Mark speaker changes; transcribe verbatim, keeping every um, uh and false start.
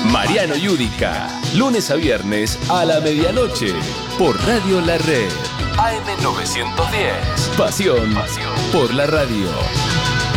Speaker 1: Mariano Yudica, lunes a viernes a la medianoche, por Radio La Red. A M novecientos diez. Pasión, Pasión por la radio.